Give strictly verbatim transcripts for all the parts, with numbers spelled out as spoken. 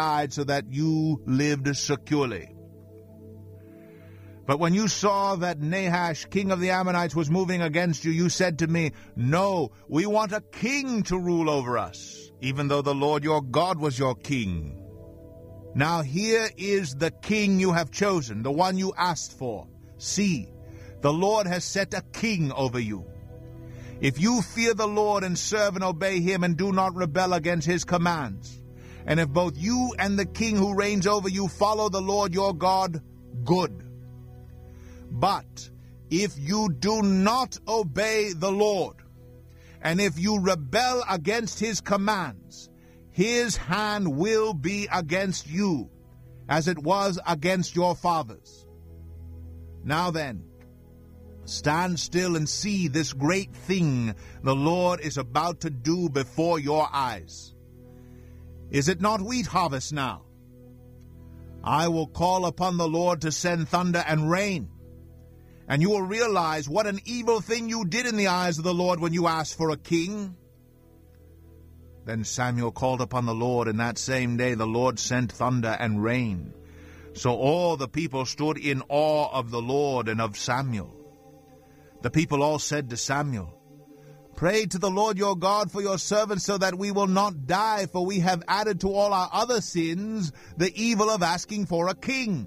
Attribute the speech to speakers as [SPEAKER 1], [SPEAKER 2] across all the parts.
[SPEAKER 1] died so that you lived securely. But when you saw that Nahash, king of the Ammonites, was moving against you, you said to me, 'No, we want a king to rule over us,' even though the Lord your God was your king. Now here is the king you have chosen, the one you asked for. See, the Lord has set a king over you. If you fear the Lord and serve and obey him and do not rebel against his commands, and if both you and the king who reigns over you follow the Lord your God, good. But if you do not obey the Lord, and if you rebel against his commands, his hand will be against you, as it was against your fathers. Now then, stand still and see this great thing the Lord is about to do before your eyes. Is it not wheat harvest now? I will call upon the Lord to send thunder and rain, and you will realize what an evil thing you did in the eyes of the Lord when you asked for a king." Then Samuel called upon the Lord, and that same day the Lord sent thunder and rain. So all the people stood in awe of the Lord and of Samuel. The people all said to Samuel, "Pray to the Lord your God for your servants so that we will not die, for we have added to all our other sins the evil of asking for a king."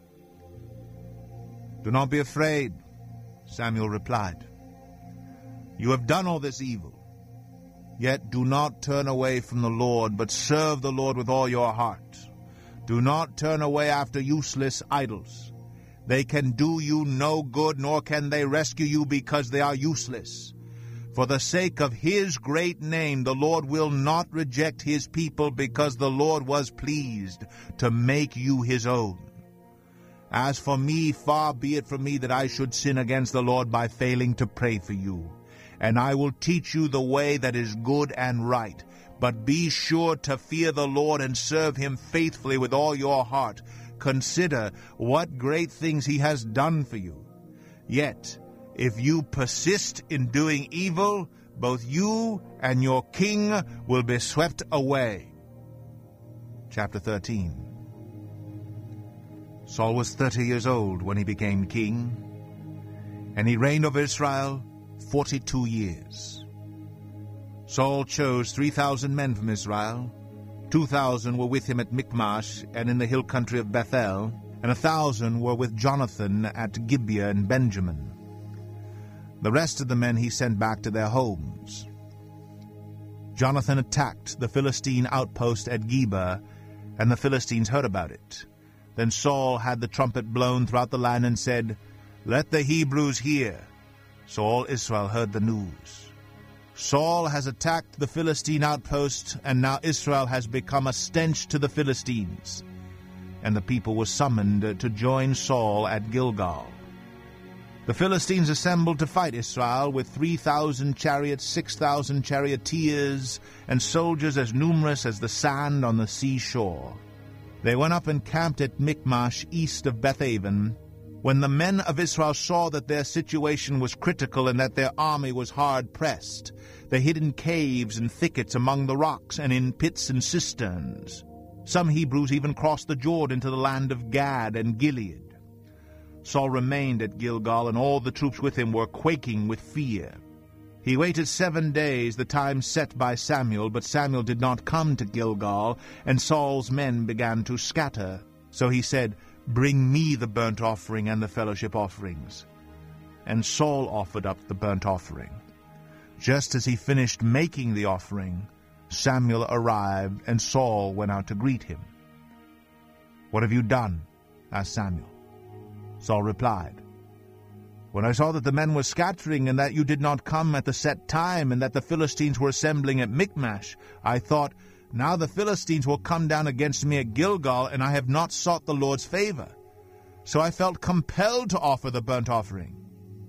[SPEAKER 1] "Do not be afraid," Samuel replied. "You have done all this evil. Yet do not turn away from the Lord, but serve the Lord with all your heart. Do not turn away after useless idols. They can do you no good, nor can they rescue you because they are useless. For the sake of his great name, the Lord will not reject his people, because the Lord was pleased to make you his own. As for me, far be it from me that I should sin against the Lord by failing to pray for you. And I will teach you the way that is good and right. But be sure to fear the Lord and serve him faithfully with all your heart. Consider what great things he has done for you. Yet, if you persist in doing evil, both you and your king will be swept away." Chapter thirteen. Saul was thirty years old when he became king, and he reigned over Israel forty-two years. Saul chose three thousand men from Israel. Two thousand were with him at Michmash and in the hill country of Bethel, and a thousand were with Jonathan at Gibeah in Benjamin. The rest of the men he sent back to their homes. Jonathan attacked the Philistine outpost at Geba, and the Philistines heard about it. Then Saul had the trumpet blown throughout the land and said, "Let the Hebrews hear." So all Israel heard the news. Saul has attacked the Philistine outpost, and now Israel has become a stench to the Philistines. And the people were summoned to join Saul at Gilgal. The Philistines assembled to fight Israel with three thousand chariots, six thousand charioteers, and soldiers as numerous as the sand on the seashore. They went up and camped at Michmash, east of Bethaven. When the men of Israel saw that their situation was critical and that their army was hard-pressed, they hid in caves and thickets among the rocks and in pits and cisterns. Some Hebrews even crossed the Jordan to the land of Gad and Gilead. Saul remained at Gilgal, and all the troops with him were quaking with fear. He waited seven days, the time set by Samuel, but Samuel did not come to Gilgal, and Saul's men began to scatter. So he said, "Bring me the burnt offering and the fellowship offerings." And Saul offered up the burnt offering. Just as he finished making the offering, Samuel arrived, and Saul went out to greet him. "What have you done?" asked Samuel. Saul replied, "When I saw that the men were scattering, and that you did not come at the set time, and that the Philistines were assembling at Michmash, I thought, now the Philistines will come down against me at Gilgal, and I have not sought the Lord's favor. So I felt compelled to offer the burnt offering."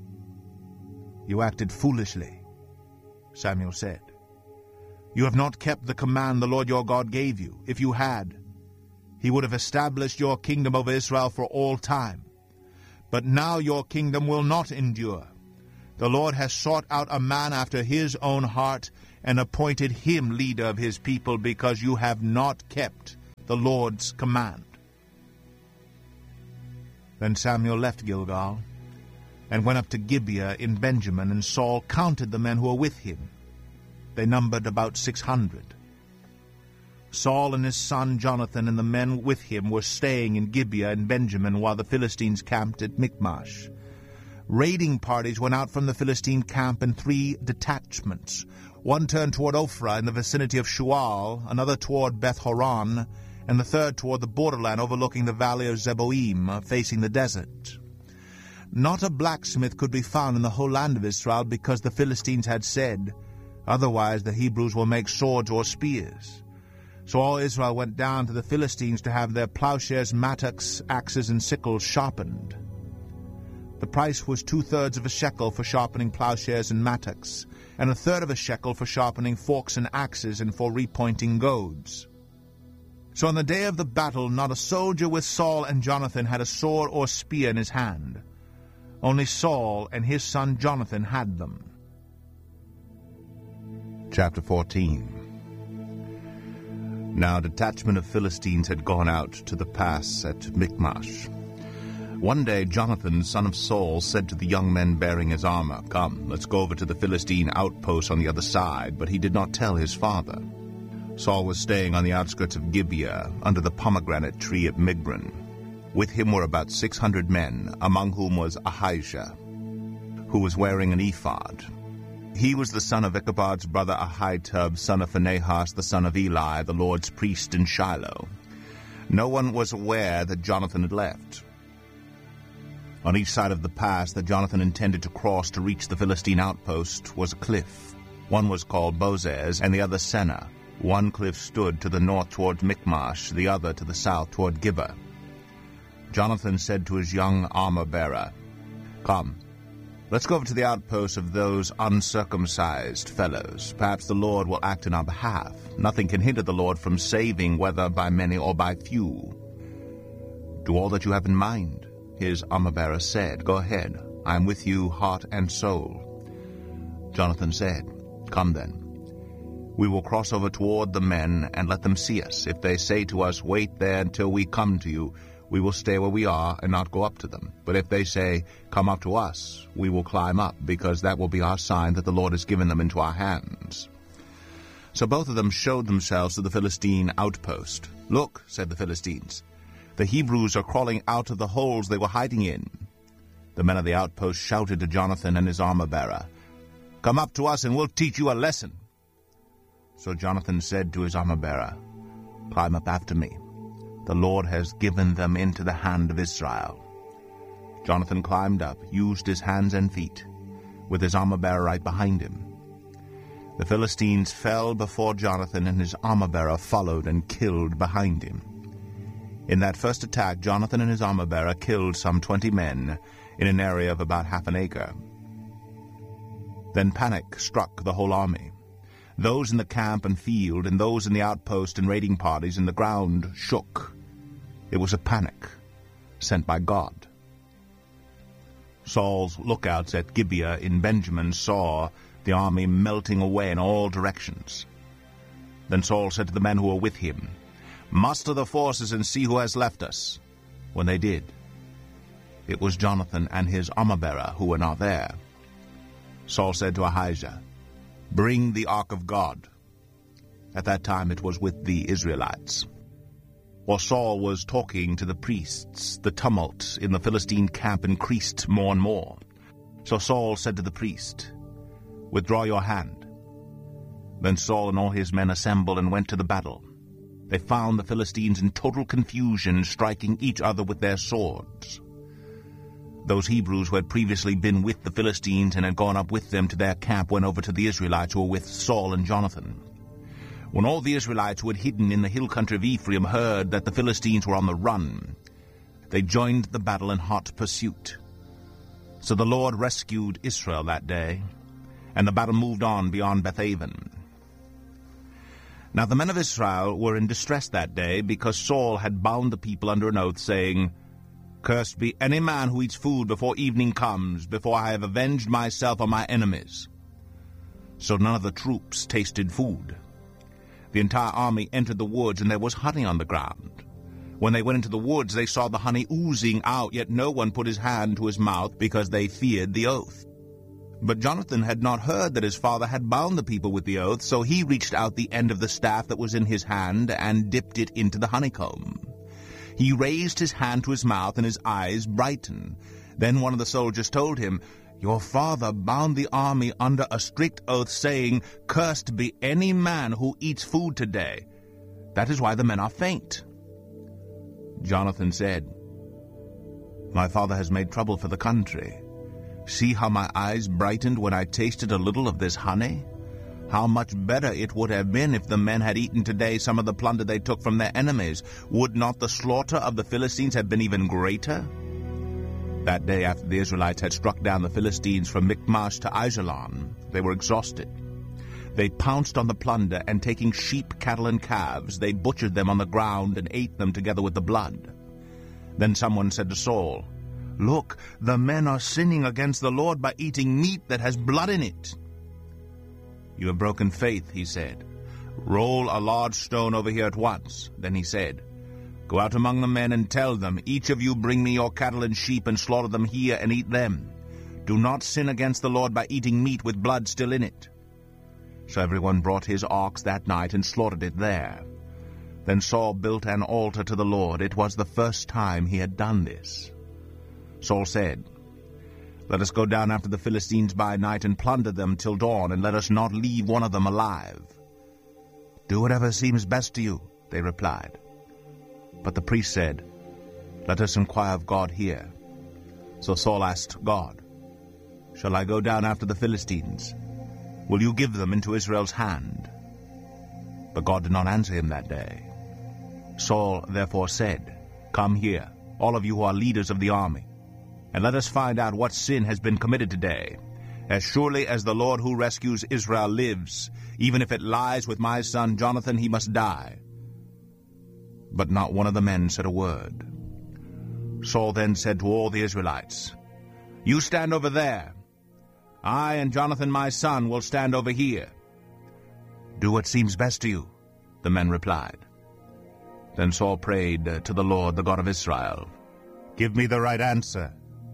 [SPEAKER 1] "You acted foolishly," Samuel said. "You have not kept the command the Lord your God gave you. If you had, he would have established your kingdom over Israel for all time. But now your kingdom will not endure. The Lord has sought out a man after his own heart and appointed him leader of his people, because you have not kept the Lord's command. Then Samuel left Gilgal, and went up to Gibeah in Benjamin, and Saul counted the men who were with him. They numbered about six hundred. Saul and his son Jonathan and the men with him were staying in Gibeah in Benjamin, while the Philistines camped at Michmash. Raiding parties went out from the Philistine camp in three detachments. One turned toward Ophrah in the vicinity of Shual, another toward Beth-horon, and the third toward the borderland overlooking the valley of Zeboim, facing the desert. Not a blacksmith could be found in the whole land of Israel, because the Philistines had said, "Otherwise the Hebrews will make swords or spears." So all Israel went down to the Philistines to have their plowshares, mattocks, axes, and sickles sharpened. The price was two-thirds of a shekel for sharpening plowshares and mattocks, and a third of a shekel for sharpening forks and axes and for repointing goads. So on the day of the battle not a soldier with Saul and Jonathan had a sword or spear in his hand. Only Saul and his son Jonathan had them. Chapter fourteen. Now a detachment of Philistines had gone out to the pass at Michmash. One day Jonathan, son of Saul, said to the young men bearing his armor, "Come, let's go over to the Philistine outpost on the other side," but he did not tell his father. Saul was staying on the outskirts of Gibeah, under the pomegranate tree at Migron. With him were about six hundred men, among whom was Ahijah, who was wearing an ephod. He was the son of Ichabod's brother Ahitub, son of Phinehas, the son of Eli, the Lord's priest in Shiloh. No one was aware that Jonathan had left. On each side of the pass that Jonathan intended to cross to reach the Philistine outpost was a cliff. One was called Bozez, and the other Seneh. One cliff stood to the north toward Michmash, the other to the south toward Gibeah. Jonathan said to his young armor-bearer, "Come, let's go over to the outposts of those uncircumcised fellows. Perhaps the Lord will act in our behalf. Nothing can hinder the Lord from saving, whether by many or by few." "Do all that you have in mind," his armor-bearer said. "Go ahead. I am with you, heart and soul." Jonathan said, "Come then. We will cross over toward the men and let them see us. If they say to us, 'Wait there until we come to you,' we will stay where we are and not go up to them. But if they say, 'Come up to us,' we will climb up, because that will be our sign that the Lord has given them into our hands." So both of them showed themselves to the Philistine outpost. "Look," said the Philistines, "the Hebrews are crawling out of the holes they were hiding in." The men of the outpost shouted to Jonathan and his armor-bearer, "Come up to us and we'll teach you a lesson." So Jonathan said to his armor-bearer, "Climb up after me. The Lord has given them into the hand of Israel." Jonathan climbed up, used his hands and feet, with his armor-bearer right behind him. The Philistines fell before Jonathan, and his armor-bearer followed and killed behind him. In that first attack, Jonathan and his armor-bearer killed some twenty men in an area of about half an acre. Then panic struck the whole army. Those in the camp and field, and those in the outpost and raiding parties, and the ground shook. It was a panic sent by God. Saul's lookouts at Gibeah in Benjamin saw the army melting away in all directions. Then Saul said to the men who were with him, "Muster the forces and see who has left us." When they did, it was Jonathan and his armor-bearer who were not there. Saul said to Ahijah, "Bring the ark of God." At that time it was with the Israelites. While Saul was talking to the priests, the tumult in the Philistine camp increased more and more. So Saul said to the priest, "Withdraw your hand." Then Saul and all his men assembled and went to the battle. They found the Philistines in total confusion, striking each other with their swords. Those Hebrews who had previously been with the Philistines and had gone up with them to their camp went over to the Israelites who were with Saul and Jonathan. When all the Israelites who had hidden in the hill country of Ephraim heard that the Philistines were on the run, they joined the battle in hot pursuit. So the Lord rescued Israel that day, and the battle moved on beyond Bethaven. Now the men of Israel were in distress that day, because Saul had bound the people under an oath, saying, "Cursed be any man who eats food before evening comes, before I have avenged myself on my enemies." So none of the troops tasted food. The entire army entered the woods, and there was honey on the ground. When they went into the woods, they saw the honey oozing out, yet no one put his hand to his mouth because they feared the oath. But Jonathan had not heard that his father had bound the people with the oath, so he reached out the end of the staff that was in his hand and dipped it into the honeycomb. He raised his hand to his mouth, and his eyes brightened. Then one of the soldiers told him, "Your father bound the army under a strict oath, saying, 'Cursed be any man who eats food today.' That is why the men are faint." Jonathan said, "My father has made trouble for the country. See how my eyes brightened when I tasted a little of this honey? How much better it would have been if the men had eaten today some of the plunder they took from their enemies. Would not the slaughter of the Philistines have been even greater?" That day, after the Israelites had struck down the Philistines from Michmash to Aijalon, they were exhausted. They pounced on the plunder, and taking sheep, cattle, and calves, they butchered them on the ground and ate them together with the blood. Then someone said to Saul, "Look, the men are sinning against the Lord by eating meat that has blood in it." "You have broken faith," he said. "Roll a large stone over here at once." Then he said, "Go out among the men and tell them, 'Each of you bring me your cattle and sheep and slaughter them here and eat them. Do not sin against the Lord by eating meat with blood still in it.'" So everyone brought his ox that night and slaughtered it there. Then Saul built an altar to the Lord. It was the first time he had done this. Saul said, "Let us go down after the Philistines by night and plunder them till dawn, and let us not leave one of them alive." "Do whatever seems best to you," they replied. But the priest said, "Let us inquire of God here." So Saul asked God, "Shall I go down after the Philistines? Will you give them into Israel's hand?" But God did not answer him that day. Saul therefore said, "Come here, all of you who are leaders of the army, and let us find out what sin has been committed today. As surely as the Lord who rescues Israel lives, even if it lies with my son Jonathan, he must die." But not one of the men said a word. Saul then said to all the Israelites, "You stand over there. I and Jonathan my son will stand over here." "Do what seems best to you," the men replied. Then Saul prayed to the Lord, the God of Israel, "Give me the right answer."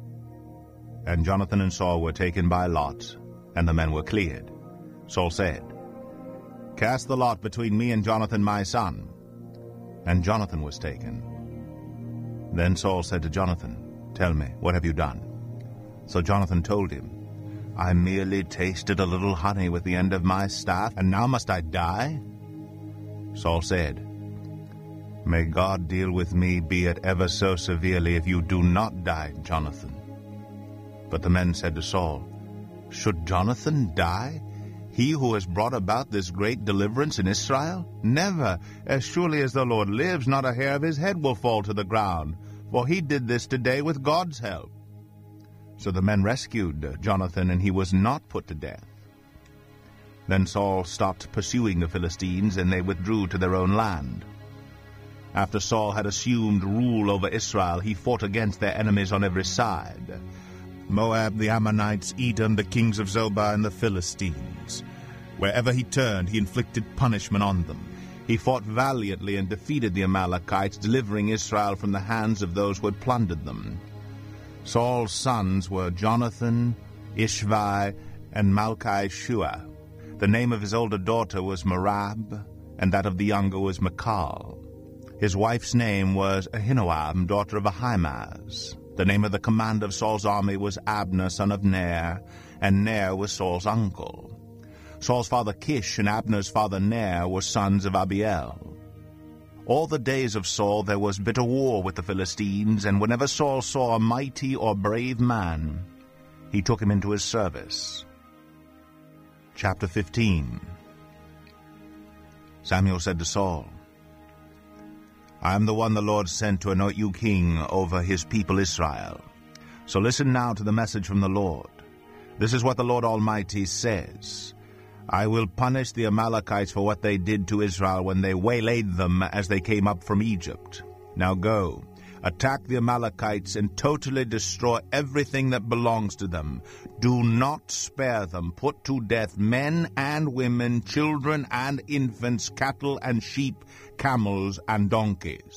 [SPEAKER 1] And Jonathan and Saul were taken by lot, and the men were cleared. Saul said, "Cast the lot between me and Jonathan my son." And Jonathan was taken. Then Saul said to Jonathan, "Tell me, what have you done?" So Jonathan told him, "I merely tasted a little honey with the end of my staff, and now must I die?" Saul said, "May God deal with me, be it ever so severely, if you do not die, Jonathan." But the men said to Saul, "Should Jonathan die, he who has brought about this great deliverance in Israel? Never! As surely as the Lord lives, not a hair of his head will fall to the ground, for he did this today with God's help." So the men rescued Jonathan, and he was not put to death. Then Saul stopped pursuing the Philistines, and they withdrew to their own land. After Saul had assumed rule over Israel, he fought against their enemies on every side: Moab, the Ammonites, Edom, the kings of Zobah, and the Philistines. Wherever he turned, he inflicted punishment on them. He fought valiantly and defeated the Amalekites, delivering Israel from the hands of those who had plundered them. Saul's sons were Jonathan, Ishvi, and Malchi-Shua. The name of his older daughter was Merab, and that of the younger was Michal. His wife's name was Ahinoam, daughter of Ahimaaz. The name of the commander of Saul's army was Abner, son of Ner, and Ner was Saul's uncle. Saul's father Kish and Abner's father Ner were sons of Abiel. All the days of Saul there was bitter war with the Philistines, and whenever Saul saw a mighty or brave man, he took him into his service. Chapter fifteen. Samuel said to Saul, "I am the one the Lord sent to anoint you king over his people Israel. So listen now to the message from the Lord. This is what the Lord Almighty says. I will punish the Amalekites for what they did to Israel when they waylaid them as they came up from Egypt. Now go, Attack the Amalekites and totally destroy everything that belongs to them. Do not spare them. Put to death men and women, children and infants, cattle and sheep, camels and donkeys.